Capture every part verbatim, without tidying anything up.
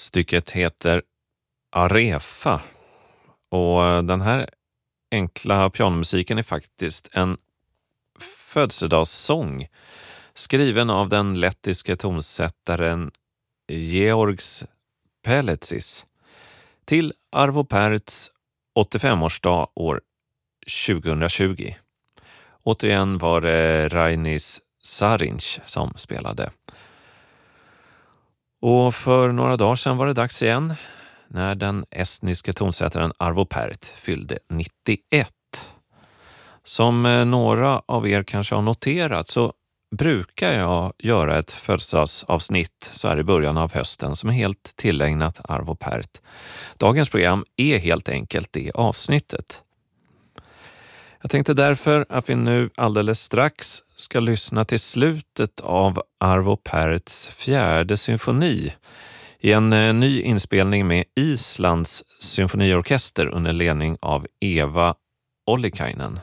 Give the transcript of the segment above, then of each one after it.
Stycket heter Arefa och den här enkla pianomusiken är faktiskt en födelsedagssång skriven av den lettiske tonsättaren Georgs Peletsis till Arvo Pärts åttiofemårsdag år tjugohundratjugo. Återigen var det Rainis Sarinch som spelade. Och för några dagar sedan var det dags igen när den estniske tonsättaren Arvo Pärt fyllde nittioett. Som några av er kanske har noterat så brukar jag göra ett födelsedagsavsnitt så här i början av hösten som är helt tillägnat Arvo Pärt. Dagens program är helt enkelt det avsnittet. Jag tänkte därför att vi nu alldeles strax ska lyssna till slutet av Arvo Pärts fjärde symfoni i en ny inspelning med Islands symfoniorkester under ledning av Eva Ollikainen.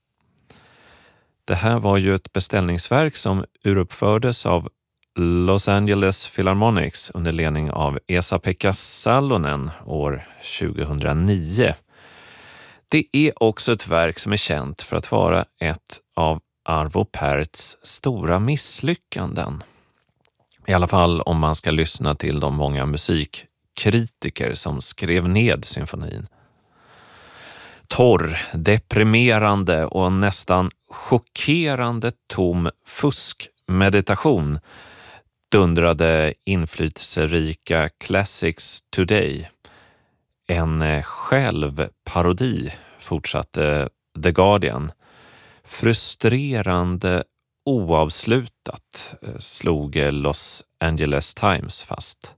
Det här var ju ett beställningsverk som uruppfördes av Los Angeles Philharmonics under ledning av Esa-Pekka Salonen år tjugohundranio. Det är också ett verk som är känt för att vara ett av Arvo Pärts stora misslyckanden. I alla fall om man ska lyssna till de många musikkritiker som skrev ned symfonin. Torr, deprimerande och nästan chockerande tom fuskmeditation dundrade inflytelserika Classics Today. En självparodi, fortsatte The Guardian. Frustrerande oavslutat, slog Los Angeles Times fast.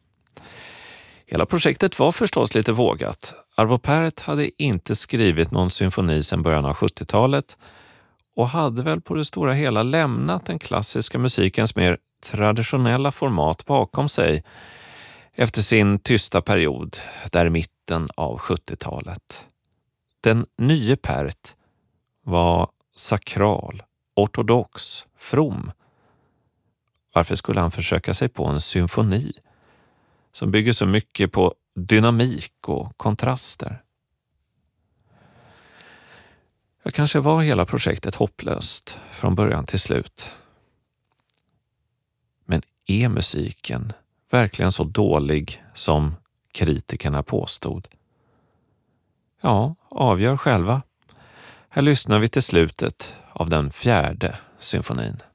Hela projektet var förstås lite vågat. Arvo Pärt hade inte skrivit någon symfoni sedan början av sjuttiotalet och hade väl på det stora hela lämnat den klassiska musikens mer traditionella format bakom sig efter sin tysta period där i mitten av sjuttiotalet. Den nye Pärt var sakral, ortodox, from. Varför skulle han försöka sig på en symfoni som bygger så mycket på dynamik och kontraster? Ja, kanske var hela projektet hopplöst från början till slut. Men är musiken verkligen så dålig som kritikerna påstod? Ja, avgör själva. Här lyssnar vi till slutet av den fjärde symfonin.